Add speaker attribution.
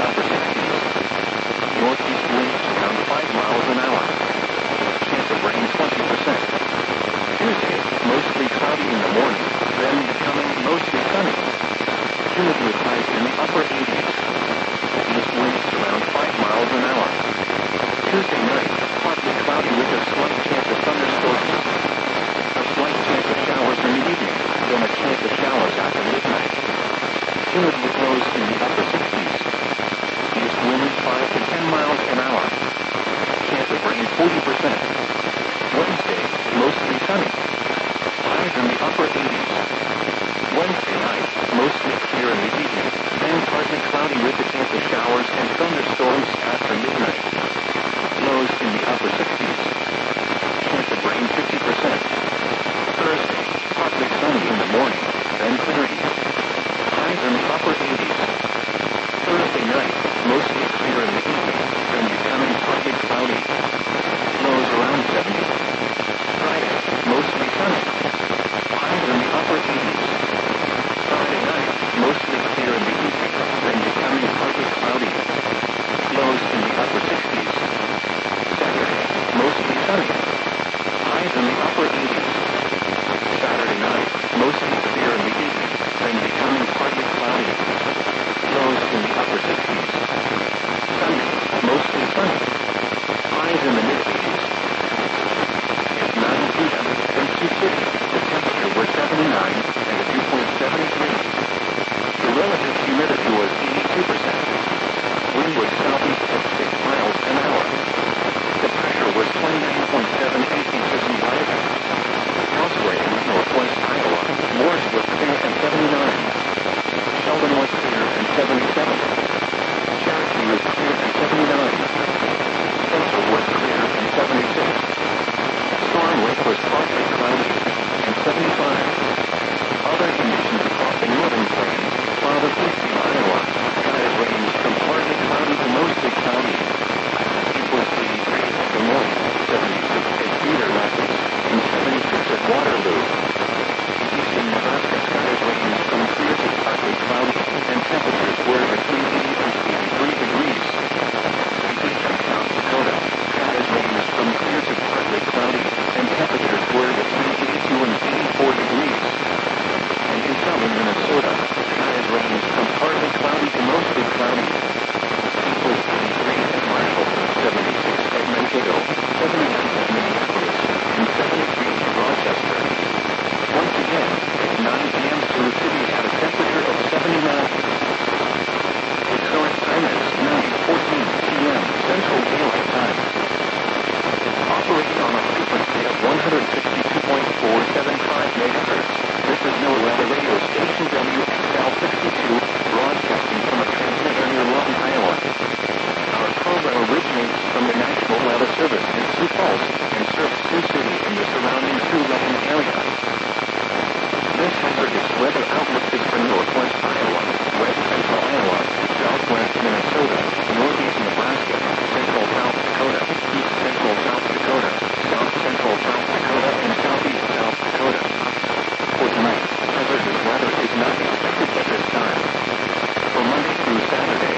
Speaker 1: upper 60s. Northeast winds around 5 miles an hour. Chance of rain 20%. Tuesday, mostly cloudy in the morning, then becoming mostly sunny. Humidity with highs in the upper 80s. East winds around 5 miles an hour. Tuesday night, partly cloudy with a slight chance of thunderstorms. A slight chance of showers in the evening, then a chance of showers after midnight. Humidity with lows in the upper 60s. East winds 5 to 10 miles an hour. Chance of rain 40%. Wednesday, mostly sunny. Highs in the upper 80s. Wednesday night, mostly clear in the evening, then partly cloudy with a chance of showers and thunderstorms after midnight. Lows in the upper 60s. Chance of rain 50%. Thursday, partly sunny in the morning, then clearing. Highs in the upper 80s. Thursday night, mostly clear in the evening, then becoming partly cloudy. Lows around 70. Friday, mostly sunny. Highs in the upper 80s. Friday night, mostly clear in the evening, then becoming partly cloudy. Lows in the upper 60s. Saturday, mostly sunny. Highs in the upper 80s. Saturday night, mostly clear in the evening, then becoming partly cloudy. Lows in the upper 60s. Sunday, mostly sunny. Highs in the mid-80s. At 9 p.m. in Sioux City, the temperature was 79 and the dew point 73. The relative humidity was 82%. Wind was southeast at 6 miles an hour. The pressure was 29.7 atmosphere. Elsewhere in northwest Iowa, Morris was clear and 79. Sheldon was clear and 77. Cherokee was clear and 79. Spencer was clear and 76. Storm Lake was partly cloudy and 75. Other conditions across the northern plains, farther east in Iowa, skies ranged from partly cloudy to mostly cloudy. It was 83 at Des Moines, 76 at Cedar Rapids, and 76 at Waterloo. In eastern Nebraska, skies ranged from clear to partly cloudy, and temperatures were between 80 and 83 degrees. In eastern South Dakota, skies ranged from clear to partly cloudy, and temperatures were between 82 and 84 degrees. And in southern Minnesota, skies ranged from partly cloudy to mostly cloudy. It was 83 at Marshall, 76 at Mankato, 79 at Minneapolis, and 73 at Rochester. Once again, at 9 p.m. Sioux City had a temperature of 79. The current time is 9:14 p.m. Central Daylight Time. Operating on a frequency of 162.475 MHz, this is NOAA radio station WXL-62, broadcasting from a transmitter near Lawton, Iowa. Our program originates from the National Weather Service in Sioux Falls and serves Sioux City and the surrounding Sioux-Lawton area. This hazardous weather outlook is for northwest Iowa, west central Iowa, southwest Minnesota, northeast Nebraska, central South Dakota, east central South Dakota, south central South Dakota, and southeast South Dakota. For tonight, hazardous weather is not expected at this time. For Monday through Saturday,